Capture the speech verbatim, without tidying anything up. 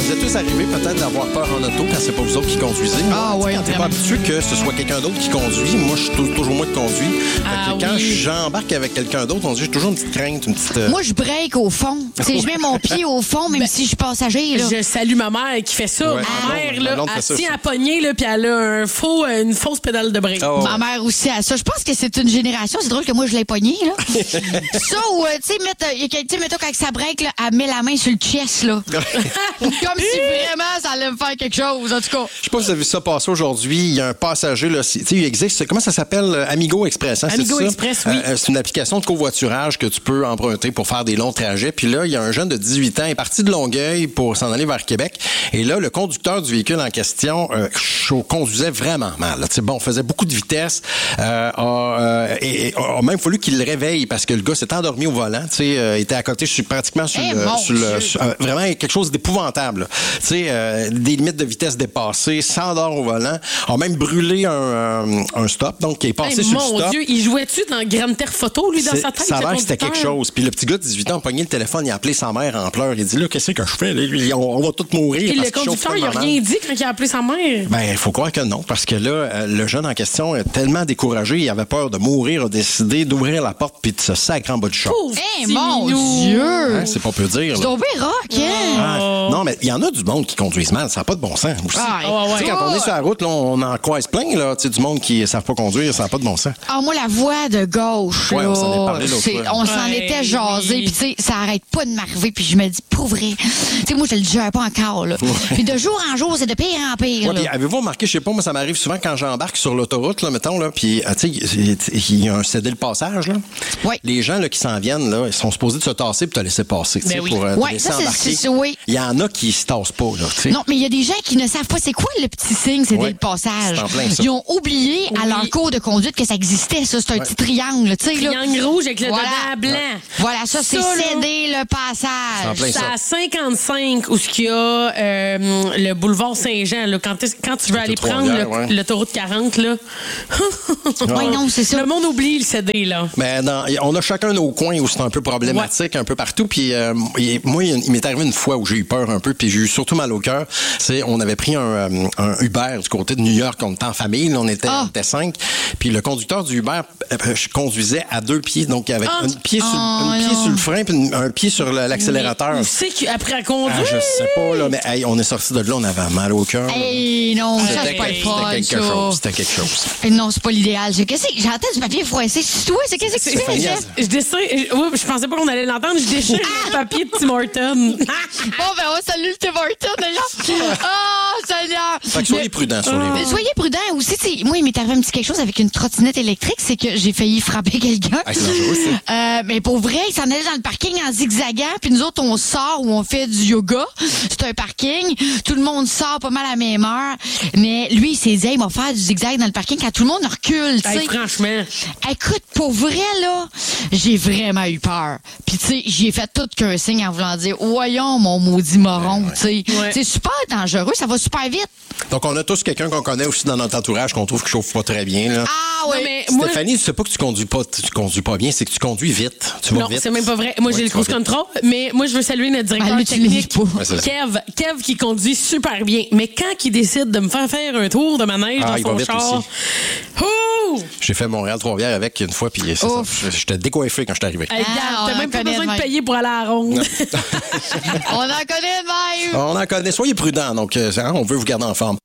vous êtes tous arrivés peut-être d'avoir peur en auto quand c'est pas vous autres qui conduisez. Ah ouais, quand t'es pas habitué que ce soit quelqu'un d'autre qui conduit, moi, je suis toujours moi qui conduis. Ah, quand oui. j'embarque avec quelqu'un d'autre, on dit j'ai toujours une petite crainte, une petite... Euh... Moi, je break au fond. T'sais, je mets mon pied au fond, même ben, si je suis passager. Là. Je salue ma mère qui fait ça. Ouais, ma mère, ma là, blonde fait elle ça, tient ça. à pogner, là, puis elle a un faux, une fausse pédale de break. Oh, ouais. Ma mère aussi a ça. Je pense que c'est une génération. C'est drôle que moi, je l'ai pogné. Là. Ça, ou, euh, tu sais, mettons, mettons, quand ça break, là, elle met la main sur le chest. Là. Comme si vraiment, ça allait me faire quelque chose, en tout cas. Je sais pas si vous avez vu ça passer aujourd'hui. Il y a un passager, là, tu sais, il existe, comment ça s'appelle? Amigo Express, hein, Amigo c'est Express, ça? oui. Euh, c'est une application de covoiturage que tu peux emprunter pour faire des longs trajets. Puis là, il y a un jeune de dix-huit ans, il est parti de Longueuil pour s'en aller vers Québec. Et là, le conducteur du véhicule en question euh, conduisait vraiment mal. Tu sais, bon, faisait beaucoup de vitesse. Euh, a, euh, et, et a même fallu qu'il le réveille parce que le gars s'est endormi au volant. Tu sais, euh, était à côté, je suis pratiquement sur hey, le, mon sur le sur, euh, vraiment quelque chose d'épouvantable. Tu sais, euh, des limites de vitesse dépassées, s'endort au volant, a même brûlé un, un, un stop, donc qui est passé hey, sur mon le stop. Dieu, il jouait-tu dans Grande Terre Photo, lui, dans C'est, sa tête? ça a l'air que le c'était quelque chose. Puis le petit gars de dix-huit ans a pogné le téléphone, il a appelé sa mère en pleurs. Il dit là, qu'est-ce que je fais? Là, on, on va tous mourir. Et parce le qu'il conducteur, chauffe il a tellement rien mal. dit quand il a appelé sa mère. Ben, il faut croire que non, parce que là, euh, le jeune en question est tellement découragé, il avait peur de mourir, a décidé d'ouvrir la porte puis de se sacrer en bas du char. Pauvre Hey, petit mon minou. Dieu! Hein, c'est pas peu dire. C'est Là. tombé rock, hein? Ah, non, mais il y en a du monde qui conduisent mal, ça n'a pas de bon sens aussi. Ah, ouais, ouais. Tu sais, quand on est sur la route, là, on en croise plein, là, tu sais, du monde qui ne savent pas conduire, ça n'a pas de bon sens. Ah, moi, la voix de gauche, Ouais, là, on s'en est parlé l'autre c'est- fois. on s'en Ouais, était jasé, oui. puis tu sais, ça arrête pas de m'arriver, puis je me dis, pour vrai, tu sais, moi, je le gère pas encore, là. Puis de jour en jour, c'est de pire en pire, Ouais, là. puis avez-vous remarqué, je sais pas, moi, ça m'arrive souvent quand j'embarque sur l'autoroute, là, mettons, là, puis, euh, tu sais, il y a un cédé le passage, là. Ouais. Les gens, là, qui s'en viennent, là, ils sont supposés de se tasser pour te laisser passer, tu sais, Ben oui. pour euh, te Ouais, laisser ça, c'est- embarquer. c'est- oui. Il y en a qui se tassent pas, là, tu sais. Non, mais il y a des gens qui ne savent pas c'est quoi le petit signe, c'est Ouais, dès le passage. c'est en plein ça. Ils ont oublié à Oui. leur cours de conduite que ça existait, ça. C'est un petit triangle, tu sais, là. Triangle rouge avec le Voilà. dedans blanc. Voilà, ça, c'est Ça, là. céder le En passage. plein C'est ça. à cinquante-cinq où il y a euh, le boulevard Saint-Jean. Là, quand, t'es- quand tu veux aller prendre Trois-Rivières, le- ouais. l'autoroute quarante, là. Oui, non, c'est ça. Le monde oublie le C D, là. Mais dans, on a chacun nos coins où c'est un peu problématique, un peu partout. Puis euh, il- moi, il, il m'est arrivé une fois où j'ai eu peur un peu, puis j'ai eu surtout mal au cœur. C'est, on avait pris un, euh, un Uber du côté de New York, on était en famille, là, on était, Ah. on était cinq. Puis le conducteur du Uber euh, je conduisait à deux pieds, donc avec Ah. un pied, sur, Oh, un pied non. sur le frein, puis une- un pied sur le- l'accélérateur. Où c'est qu'après à Ah, conduire? je sais pas, là, mais hey, on est sorti de là, on avait mal au cœur. Hey, non, ça, c'est pas le C'était fun, quelque ça. chose, c'était quelque chose. Eh non, c'est pas l'idéal. C'est qu'est-ce que j'entends du papier froissé. C'est toi, c'est qu'est-ce que tu fais, Stéphanie, Jeff? Je déchire. je- oui, je pensais pas qu'on allait l'entendre. Je déchire le papier de Tim Hortons. Bon, ben, on salue le Tim Hortons, déjà. Oh, Seigneur. Fait que soyez prudents sur les Mais routes. soyez prudents aussi. t'sais, moi, il m'est arrivé un petit quelque chose avec une trottinette électrique, c'est que j'ai failli frapper quelqu'un. Ah, c'est dangereux, ça. Euh, mais pour vrai, il s'en allait dans le parking en zigzagant, puis nous autres, on sort où on fait du yoga. C'est un parking. Tout le monde sort pas mal à la même heure. Mais lui, il s'est dit, hey, il va faire du zigzag dans le parking quand tout le monde recule, tu sais. Hey, franchement. Écoute, pour vrai, là, j'ai vraiment eu peur. Puis, tu sais, j'ai fait tout qu'un signe en voulant dire, voyons, mon maudit moron, tu sais. Ouais. C'est super dangereux, ça va super vite. Donc, on a tous quelqu'un qu'on connaît aussi dans notre entourage qu'on trouve qu'il chauffe pas très bien, là. Ah, Non, oui. mais moi, Stéphanie, tu sais pas que tu conduis pas, tu conduis pas bien, c'est que tu conduis vite. Tu vas non, vite. c'est même pas vrai. Moi, Ouais, j'ai le tu vas cruise vite. control, mais moi, je veux saluer notre directeur Elle l'utilise technique, pas. Ouais, c'est ça. Kev. Kev qui conduit super bien. Mais quand il décide de me faire faire un tour de manège Ah, dans il va son vite char, aussi. ouh! J'ai fait Montréal-Trois-Rivières avec une fois, puis c'est ça. Ouf. J'étais décoiffé quand je suis arrivé. Hey, Ah, regarde, on t'as en même pas connaît besoin de de même. payer pour aller à la ronde. On en connaît de même. On en connaît. Soyez prudents, donc euh, hein, on veut vous garder en forme.